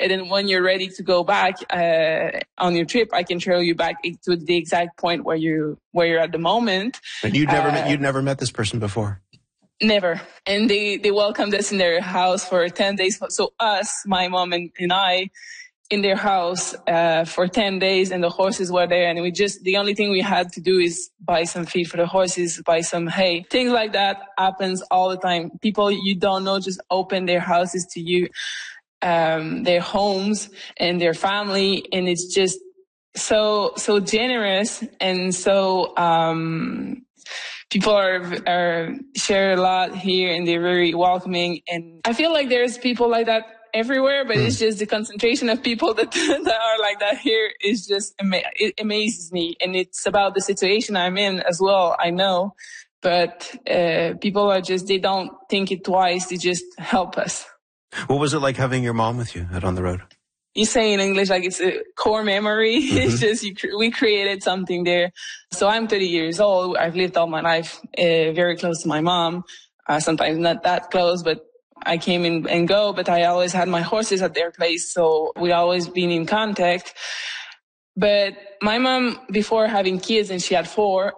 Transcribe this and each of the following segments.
And then when you're ready to go back on your trip, I can trail you back to the exact point where you're at the moment. And you'd never met this person before? Never. And they welcomed us in their house for 10 days. So us, my mom and I, in their house for 10 days, and the horses were there. And the only thing we had to do is buy some feed for the horses, buy some hay. Things like that happens all the time. People you don't know just open their houses to you, their homes and their family. And it's just so generous. And so, people are share a lot here, and they're very welcoming. And I feel like there's people like that everywhere, but it's just the concentration of people that are like that here is just it amazes me. And it's about the situation I'm in as well, I know. But people are just, they don't think it twice. They just help us. What was it like having your mom with you out on the road? You say in English like it's a core memory. It's just we created something there. So I'm 30 years old. I've lived all my life very close to my mom. Sometimes not that close, but I came in and go. But I always had my horses at their place, so we always been in contact. But my mom, before having kids, and she had 4,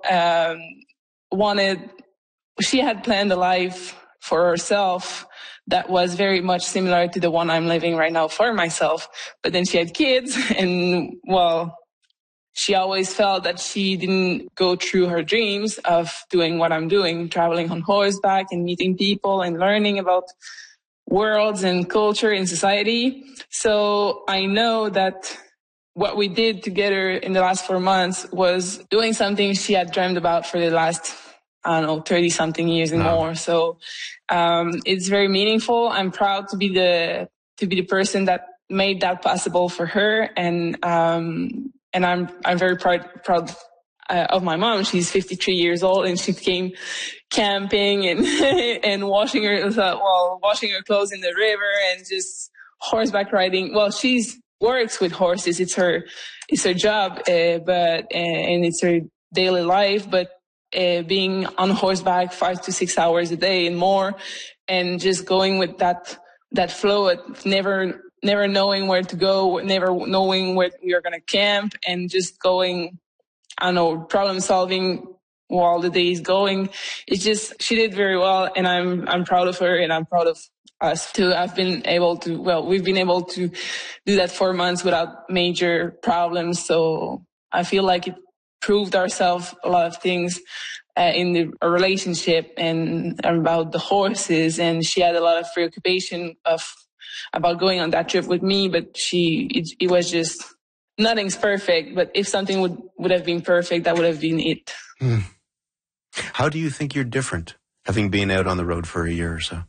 she had planned a life for herself that was very much similar to the one I'm living right now for myself. But then she had kids, and she always felt that she didn't go through her dreams of doing what I'm doing, traveling on horseback and meeting people and learning about worlds and culture and society. So I know that what we did together in the last 4 months was doing something she had dreamed about for the last, 30 something years and more. So, it's very meaningful. I'm proud to be the person that made that possible for her. And I'm very proud of my mom. She's 53 years old, and she came camping and washing her clothes in the river and just horseback riding. Well, she's works with horses. It's her job, and it's her daily life. But being on horseback 5 to 6 hours a day and more, and just going with that flow, never knowing where to go, never knowing where we are going to camp, and just going, problem solving while the day is going. It's just, she did very well, and I'm proud of her, and I'm proud of us too. We've been able to do that 4 months without major problems. So I feel like it proved ourselves a lot of things in the relationship and about the horses. And she had a lot of preoccupation about going on that trip with me, but it was just, nothing's perfect, but if something would have been perfect, that would have been it. How do you think you're different, having been out on the road for a year or so?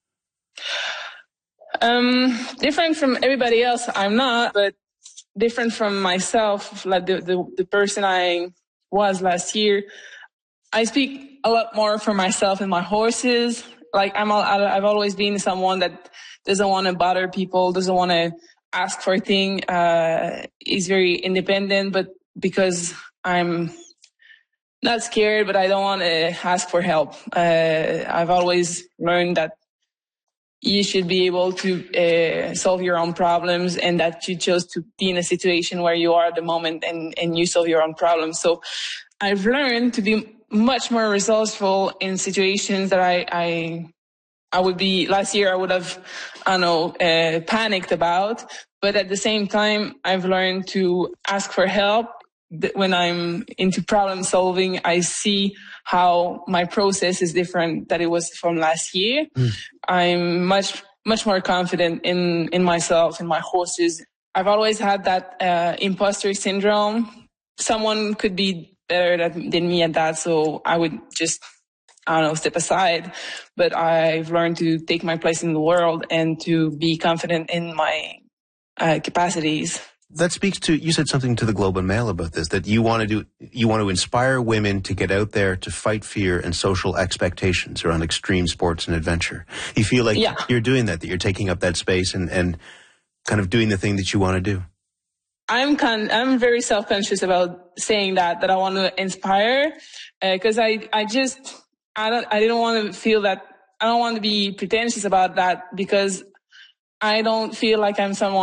Different from everybody else, I'm not, but different from myself, like the person I was last year. I speak a lot more for myself and my horses. Like I've always been someone that doesn't want to bother people, doesn't want to ask for a thing, is very independent, but because I'm not scared, but I don't want to ask for help. I've always learned that you should be able to solve your own problems, and that you chose to be in a situation where you are at the moment and you solve your own problems. So I've learned to be much more resourceful in situations that I would be, last year I would have, panicked about. But at the same time, I've learned to ask for help. When I'm into problem solving, I see how my process is different than it was from last year. I'm much more confident in myself and my horses. I've always had that imposter syndrome. Someone could be better than me at that, so I would just, step aside. But I've learned to take my place in the world and to be confident in my capacities. That speaks to, you said something to the Globe and Mail about this, that you want to inspire women to get out there to fight fear and social expectations around extreme sports and adventure. You feel like you're doing that you're taking up that space and kind of doing the thing that you want to do. I'm very self-conscious about saying that I want to inspire, because I didn't want to feel that, I don't want to be pretentious about that, because I don't feel like I'm someone